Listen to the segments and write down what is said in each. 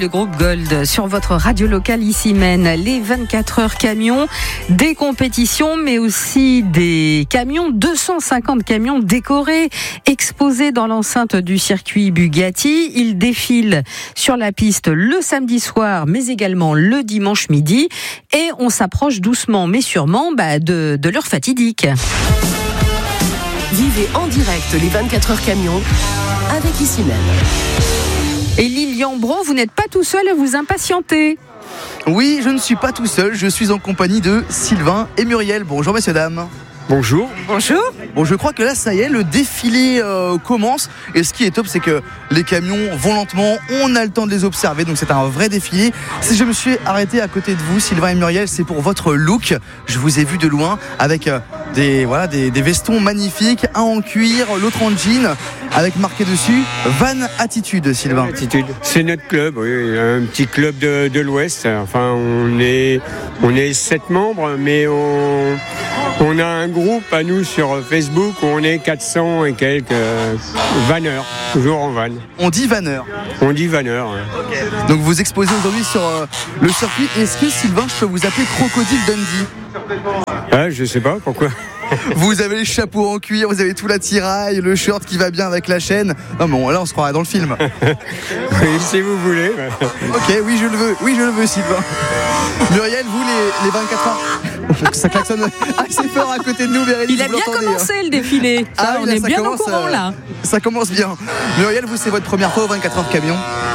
Le groupe Gold sur votre radio locale ici mène les 24 heures camions, des compétitions mais aussi des camions, 250 camions décorés, exposés dans l'enceinte du circuit Bugatti. Ils défilent sur la piste le samedi soir mais également le dimanche midi et on s'approche doucement mais sûrement de l'heure fatidique. Vivez en direct les 24 heures camions avec ici même. Et Lilian Bron, vous n'êtes pas tout seul à vous impatienter. Oui, je ne suis pas tout seul, je suis en compagnie de Sylvain et Muriel. Bonjour messieurs, dames. Bonjour. Bonjour. Bon, je crois que là, ça y est, le défilé commence. Et ce qui est top, c'est que les camions vont lentement, on a le temps de les observer, donc c'est un vrai défilé. Si je me suis arrêté à côté de vous, Sylvain et Muriel, c'est pour votre look. Je vous ai vu de loin avec des vestons magnifiques, un en cuir, l'autre en jean, avec marqué dessus Van Attitude, Sylvain. Attitude. C'est notre club, oui, un petit club de l'Ouest. Enfin, on est 7 membres, mais on a un groupe à nous sur Facebook où on est 400 et quelques vanneurs, toujours en van. On dit vanneur. On dit vanneur. Ouais. Okay. Donc vous exposez aujourd'hui sur le circuit. Est-ce que Sylvain, je peux vous appeler Crocodile Dundee? Ah, je sais pas pourquoi. Vous avez les chapeaux en cuir, vous avez tout l'attirail, le shirt qui va bien avec la chaîne. Non mais là on se croirait dans le film. Oui, si vous voulez. Ok, oui je le veux Sylvain. Muriel, vous les 24 heures. Ça klaxonne assez fort à côté de nous, Bérénice. Il a bien commencé le défilé. On est bien au courant là. Ça commence bien. Muriel, vous c'est votre première fois aux 24 heures camion?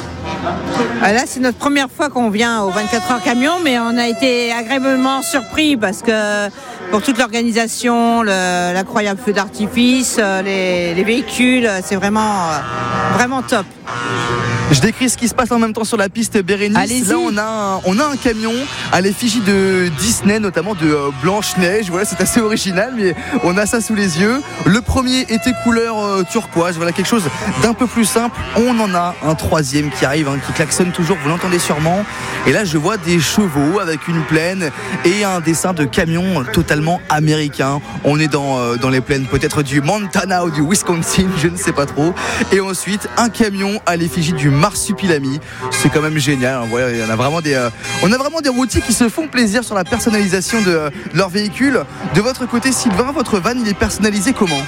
Là, c'est notre première fois qu'on vient aux 24 heures camion, mais on a été agréablement surpris parce que pour toute l'organisation, l'incroyable feu d'artifice, les véhicules, c'est vraiment top. Je décris ce qui se passe en même temps sur la piste, Bérénice. Allez-y. Là, on a un camion à l'effigie de Disney, notamment de Blanche-Neige. Voilà, c'est assez original, mais on a ça sous les yeux. Le premier était couleur turquoise. Voilà, quelque chose d'un peu plus simple. On en a un troisième qui arrive, qui klaxonne toujours, vous l'entendez sûrement. Et là, je vois des chevaux avec une plaine et un dessin de camion totalement américain. On est dans les plaines peut-être du Montana ou du Wisconsin, je ne sais pas trop. Et ensuite, un camion à l'effigie du Marsupilami. C'est quand même génial. Voilà, on a vraiment des routiers qui se font plaisir sur la personnalisation de leur véhicule. De votre côté, Sylvain, votre van, il est personnalisé comment?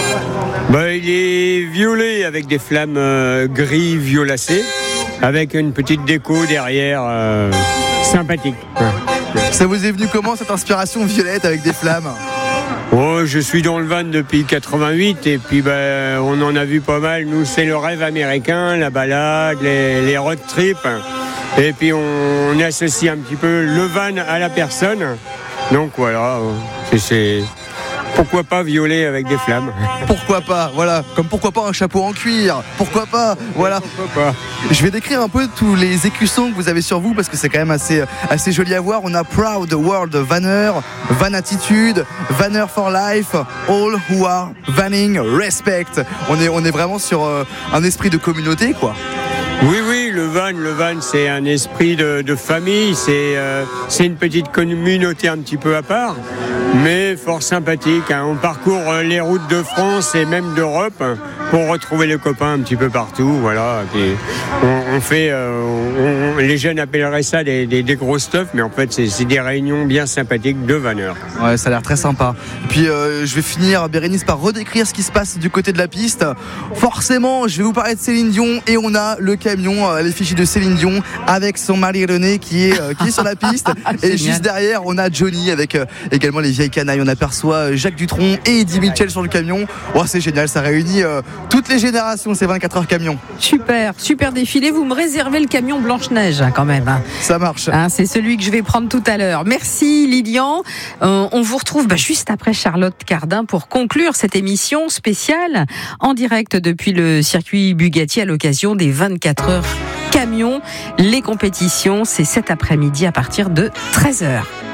Il est violet avec des flammes gris violacées, avec une petite déco derrière sympathique. Ça vous est venu comment cette inspiration violette avec des flammes? Je suis dans le van depuis 88 et puis on en a vu pas mal. Nous, c'est le rêve américain, la balade, les road trips. Et puis on associe un petit peu le van à la personne. Donc voilà, c'est pourquoi pas violet avec des flammes. Pourquoi pas, voilà. Comme pourquoi pas un chapeau en cuir. Pourquoi pas, voilà. Pourquoi pas. Je vais décrire un peu tous les écussons que vous avez sur vous parce que c'est quand même assez joli à voir. On a Proud World Vanner, Van Attitude, Vanner for Life, All Who Are Vanning Respect. On est vraiment sur un esprit de communauté, quoi. Oui, le van, c'est un esprit de famille, c'est une petite communauté un petit peu à part, mais fort sympathique. On parcourt les routes de France et même d'Europe pour retrouver les copains un petit peu partout, voilà. Et on fait, les jeunes appelleraient ça des gros stuff, mais en fait c'est des réunions bien sympathiques de vanneurs. Ouais, ça a l'air très sympa. Et puis je vais finir, Bérénice, par redécrire ce qui se passe du côté de la piste. Forcément, je vais vous parler de Céline Dion et on a le camion à l'effigie de Céline Dion avec son mari René qui est sur la piste. Et juste derrière, on a Johnny avec également les vieilles canailles. On aperçoit Jacques Dutronc et Eddie Mitchell sur le camion. Oh, c'est génial, ça réunit toutes les générations, ces 24 heures camions. Super défilé. Vous me réservez le camion Blanche-Neige quand même. Ça marche. C'est celui que je vais prendre tout à l'heure. Merci Lilian. On vous retrouve juste après Charlotte Cardin pour conclure cette émission spéciale en direct depuis le circuit Bugatti à l'occasion des 24 heures camions. Les compétitions, c'est cet après-midi à partir de 13h.